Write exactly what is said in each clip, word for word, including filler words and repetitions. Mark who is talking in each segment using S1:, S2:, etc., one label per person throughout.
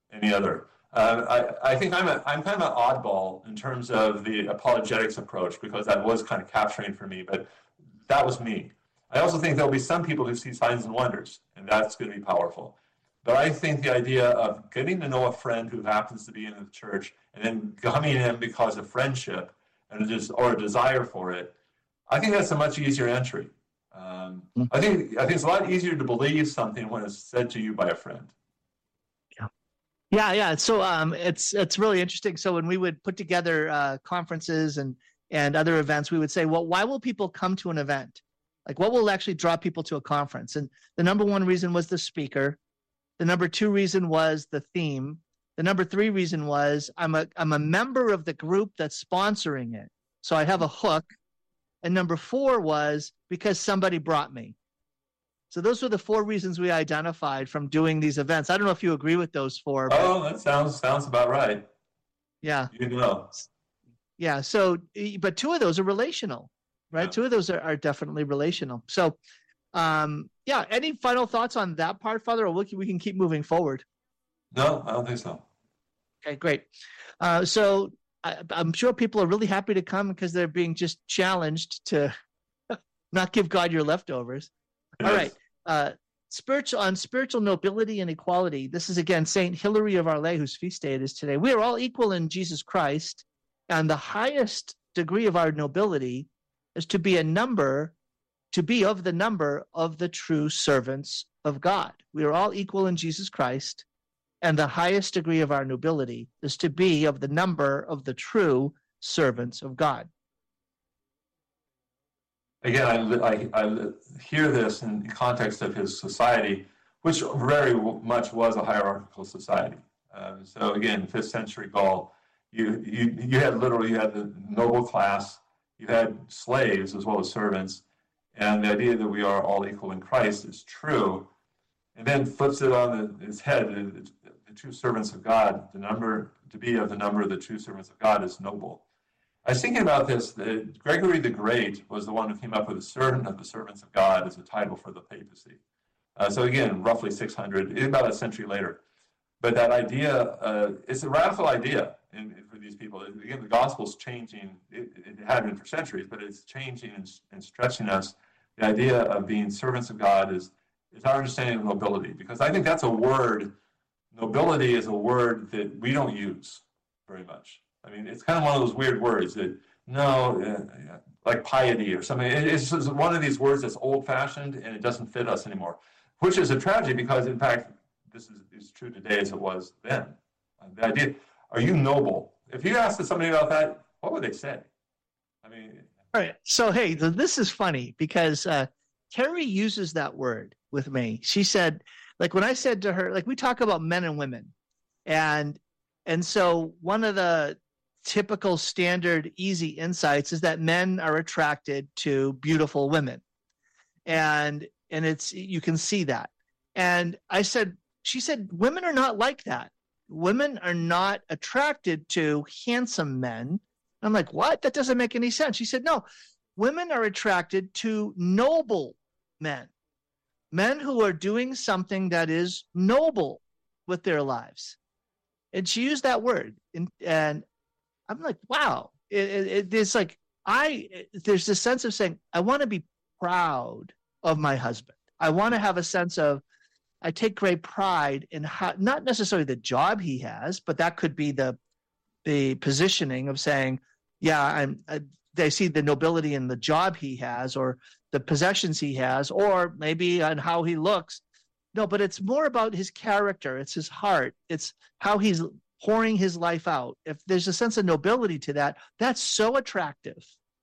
S1: any other. Uh, I, I think I'm a, I'm kind of an oddball in terms of the apologetics approach because that was kind of capturing for me, but that was me. I also think there'll be some people who see signs and wonders, and that's going to be powerful. But I think the idea of getting to know a friend who happens to be in the church and then coming in because of friendship and just or a desire for it, I think that's a much easier entry. Um, I think I think it's a lot easier to believe something when it's said to you by a friend.
S2: Yeah, yeah, yeah. So um, it's it's really interesting. So when we would put together uh, conferences and and other events, we would say, well, why will people come to an event? Like, what will actually draw people to a conference? And the number one reason was the speaker. The number two reason was the theme. The number three reason was I'm a I'm a member of the group that's sponsoring it, so I have a hook. And number four was because somebody brought me. So those were the four reasons we identified from doing these events. I don't know if you agree with those four. But,
S1: oh, that sounds sounds about right.
S2: Yeah.
S1: You know.
S2: Yeah. So, but two of those are relational, right?
S1: Yeah.
S2: Two of those are, are definitely relational. So, um, yeah. Any final thoughts on that part, Father, or we can, we can keep moving forward?
S1: No, I don't think so.
S2: Okay, great. Uh, so I, I'm sure people are really happy to come because they're being just challenged to not give God your leftovers. Yes. All right. Uh, spiritual on spiritual nobility and equality. This is again Saint Hilary of Arles, whose feast day it is today. We are all equal in Jesus Christ, and the highest degree of our nobility is to be a number, to be of the number of the true servants of God. We are all equal in Jesus Christ, and the highest degree of our nobility is to be of the number of the true servants of God.
S1: Again, I, I, I hear this in the context of his society, which very much was a hierarchical society. Um, so again, fifth century Gaul, you, you, you had literally, you had the noble class, you had slaves as well as servants, and the idea that we are all equal in Christ is true, and then flips it on the, its head. The, the true servants of God, the number, to be of the number of the true servants of God is noble. I was thinking about this, that Gregory the Great was the one who came up with a servant of the servants of God as a title for the papacy. Uh, so again, roughly six hundred, about a century later. But that idea, uh, it's a radical idea in, in, for these people. Again, the gospel's changing, it, it had been for centuries, but it's changing and, and stretching us. The idea of being servants of God is, is our understanding of nobility, because I think that's a word, nobility is a word that we don't use very much. I mean, it's kind of one of those weird words that, no, uh, like piety or something. It's just one of these words that's old-fashioned and it doesn't fit us anymore, which is a tragedy because, in fact, this is, is true today as it was then. Uh, the idea, are you noble? If you asked somebody about that, what would they say? I mean...
S2: All right. So, hey, this is funny because uh, Terry uses that word with me. She said, like, when I said to her, like, we talk about men and women. And, and so one of the typical standard easy insights is that men are attracted to beautiful women. And, and it's, you can see that. And I said, she said, women are not like that. Women are not attracted to handsome men. I'm like, what? That doesn't make any sense. She said, no, women are attracted to noble men, men who are doing something that is noble with their lives. And she used that word. And, and I'm like, wow. It, it, it's like, I, there's this sense of saying, I want to be proud of my husband. I want to have a sense of, I take great pride in how, not necessarily the job he has, but that could be the, the positioning of saying, yeah, I'm, I, they see the nobility in the job he has or the possessions he has, or maybe on how he looks. No, but it's more about his character. It's his heart. It's how he's pouring his life out. If there's a sense of nobility to that, that's so attractive.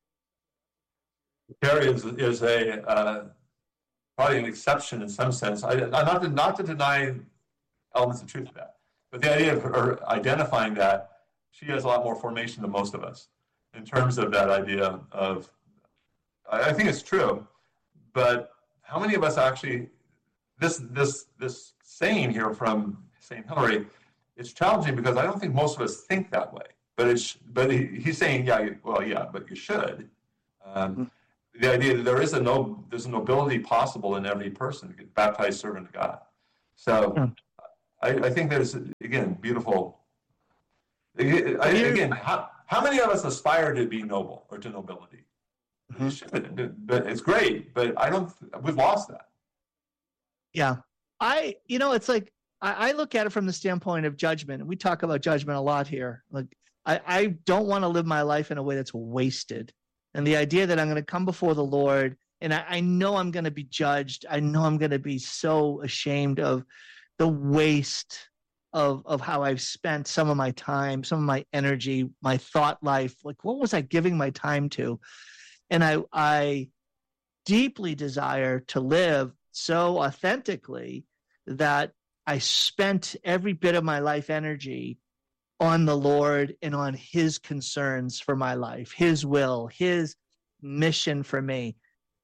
S1: Terry is, is a uh, probably an exception in some sense. I, not to not to deny elements of truth to that, but the idea of her identifying that, she has a lot more formation than most of us in terms of that idea of. I think it's true, but how many of us actually this this this saying here from Saint Hilary? It's challenging because I don't think most of us think that way. But it's but he, he's saying, yeah, well, yeah, but you should. Um, mm-hmm. The idea that there is a no, there's a nobility possible in every person, baptized servant of God. So mm-hmm. I, I think there's again, beautiful. Again, I, again how, how many of us aspire to be noble or to nobility? Mm-hmm. Should, but it's great, but I don't, we've lost that.
S2: Yeah. I, you know, it's like, I, I look at it from the standpoint of judgment. We talk about judgment a lot here. Like, I, I don't want to live my life in a way that's wasted. And the idea that I'm going to come before the Lord and I, I know I'm going to be judged. I know I'm going to be so ashamed of the waste of, of how I've spent some of my time, some of my energy, my thought life. Like, what was I giving my time to? And I, I deeply desire to live so authentically that I spent every bit of my life energy on the Lord and on his concerns for my life, his will, his mission for me.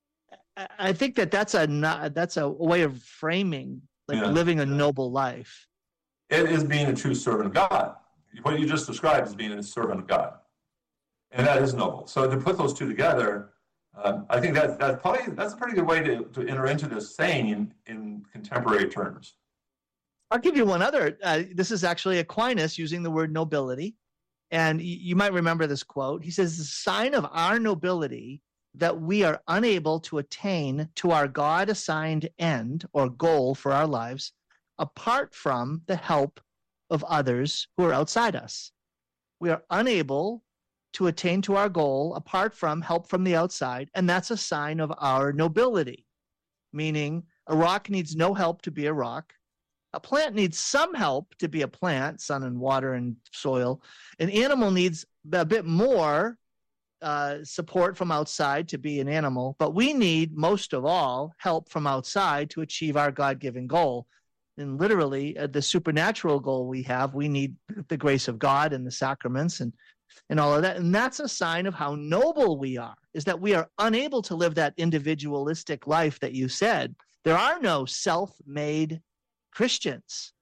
S2: I think that that's a that's a way of framing, like yeah. living a noble life.
S1: It is being a true servant of God. What you just described is being a servant of God, and that is noble. So to put those two together, um, I think that that's probably that's a pretty good way to, to enter into this saying in, in contemporary terms.
S2: I'll give you one other. Uh, this is actually Aquinas using the word nobility, and y- you might remember this quote. He says, "The sign of our nobility that we are unable to attain to our God-assigned end or goal for our lives apart from the help of others who are outside us. We are unable to attain to our goal apart from help from the outside, and that's a sign of our nobility," meaning a rock needs no help to be a rock. A plant needs some help to be a plant, sun and water and soil. An animal needs a bit more uh, support from outside to be an animal, but we need, most of all, help from outside to achieve our God-given goal. And literally, uh, the supernatural goal we have, we need the grace of God and the sacraments and, and all of that. And that's a sign of how noble we are, is that we are unable to live that individualistic life that you said. There are no self-made Christians.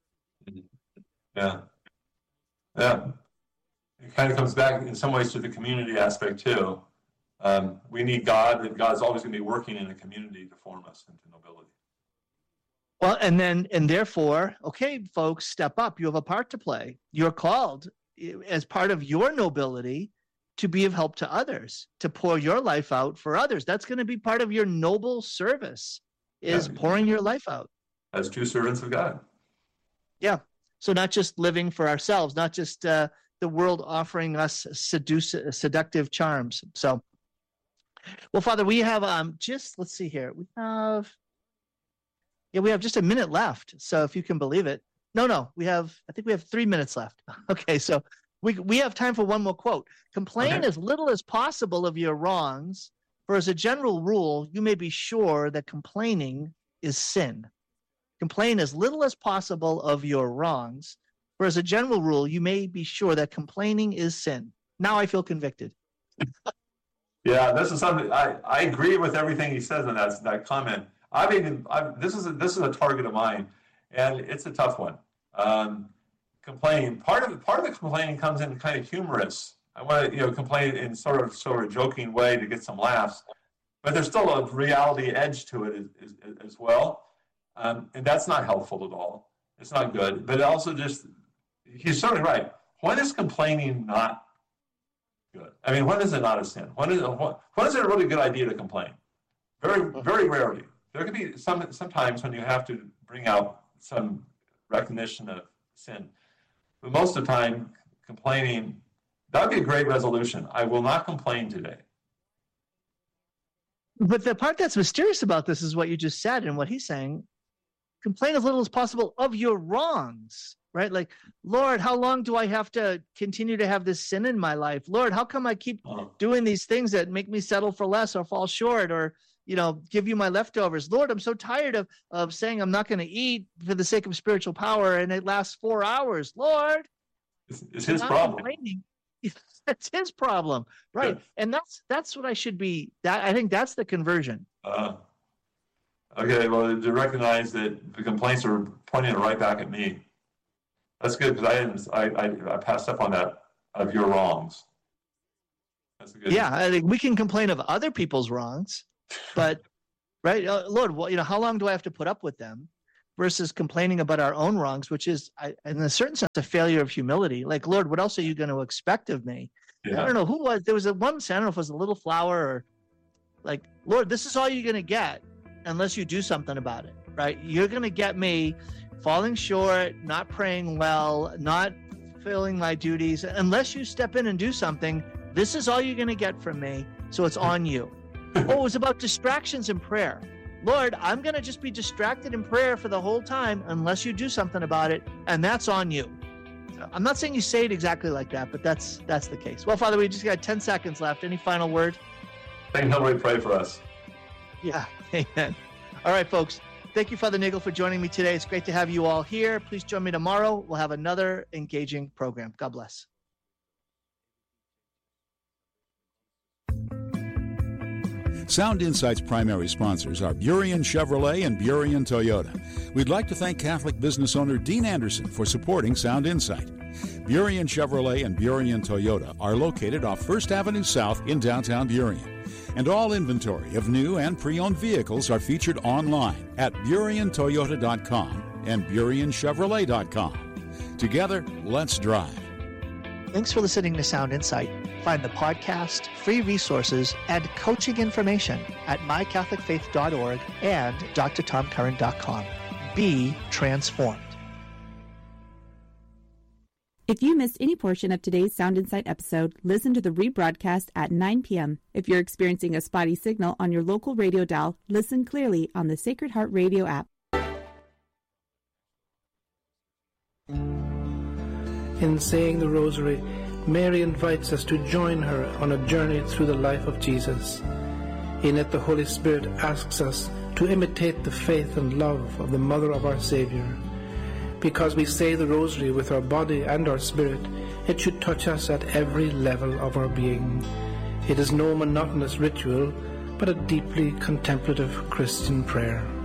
S1: Yeah. Yeah. It kind of comes back in some ways to the community aspect too. Um, we need God, and God's always going to be working in a community to form us into nobility.
S2: Well, and then, and therefore, okay, folks, step up. You have a part to play. You're called as part of your nobility to be of help to others, to pour your life out for others. That's going to be part of your noble service, is yeah. pouring your life out.
S1: As true servants of God.
S2: Yeah. So not just living for ourselves, not just uh, the world offering us seduce, seductive charms. So, well, Father, we have um, just, let's see here. We have, yeah, we have just a minute left. So if you can believe it. No, no, we have, I think we have three minutes left. Okay. So we, we have time for one more quote. Complain okay. as little as possible of your wrongs, for as a general rule, you may be sure that complaining is sin. Complain as little as possible of your wrongs, for as a general rule, you may be sure that complaining is sin. Now I feel convicted.
S1: Yeah, this is something I, I agree with everything he says in that that comment. I mean, I've, this is a, this is a target of mine, and it's a tough one. Um, complaining part of part of the complaining comes in kind of humorous. I want to you know complain in sort of sort of joking way to get some laughs, but there's still a reality edge to it as, as, as well. Um, and that's not helpful at all. It's not good. But it also just, he's certainly right. When is complaining not good? I mean, when is it not a sin? When is, when is it a really good idea to complain? Very, very rarely. There could be some sometimes when you have to bring out some recognition of sin. But most of the time, complaining, that would be a great resolution. I will not complain today.
S2: But the part that's mysterious about this is what you just said and what he's saying. Complain as little as possible of your wrongs, right? Like, Lord, how long do I have to continue to have this sin in my life? Lord, how come I keep oh. doing these things that make me settle for less or fall short or, you know, give you my leftovers? Lord, I'm so tired of, of saying I'm not going to eat for the sake of spiritual power and it lasts four hours. Lord,
S1: it's, it's his problem.
S2: That's his problem, right? Yeah. And that's that's what I should be. That I think that's the conversion.
S1: Uh, okay, well, to recognize that the complaints are pointing right back at me. That's good because I didn't. I, I I passed up on that of your wrongs. That's a good.
S2: Yeah, I think we can complain of other people's wrongs, but right, uh, Lord, well, you know, how long do I have to put up with them? versus complaining about our own wrongs, which is, in a certain sense, a failure of humility. Like, Lord, what else are you going to expect of me? Yeah. I don't know who was, there was a one, I don't know if it was a little flower or like, Lord, this is all you're going to get unless you do something about it, right? You're going to get me falling short, not praying well, not fulfilling my duties. Unless you step in and do something, this is all you're going to get from me. So it's on you. Oh, it was about distractions in prayer. Lord, I'm going to just be distracted in prayer for the whole time unless you do something about it, and that's on you. So I'm not saying you say it exactly like that, but that's that's the case. Well, Father, we just got ten seconds left. Any final word?
S1: Thank nobody pray for us.
S2: Yeah, amen. All right, folks. Thank you, Father Nagel, for joining me today. It's great to have you all here. Please join me tomorrow. We'll have another engaging program. God bless.
S3: Sound Insight's primary sponsors are Burien Chevrolet and Burien Toyota. We'd like to thank Catholic business owner Dean Anderson for supporting Sound Insight. Burien Chevrolet and Burien Toyota are located off First Avenue South in downtown Burien. And all inventory of new and pre-owned vehicles are featured online at burien toyota dot com and burien chevrolet dot com. Together, let's drive.
S2: Thanks for listening to Sound Insight. Find the podcast, free resources, and coaching information at my catholic faith dot org and d r tom curran dot com. Be transformed.
S4: If you missed any portion of today's Sound Insight episode, listen to the rebroadcast at nine p.m. If you're experiencing a spotty signal on your local radio dial, listen clearly on the Sacred Heart Radio app.
S5: In saying the Rosary, Mary invites us to join her on a journey through the life of Jesus. In it, the Holy Spirit asks us to imitate the faith and love of the Mother of our Savior. Because we say the Rosary with our body and our spirit, it should touch us at every level of our being. It is no monotonous ritual, but a deeply contemplative Christian prayer.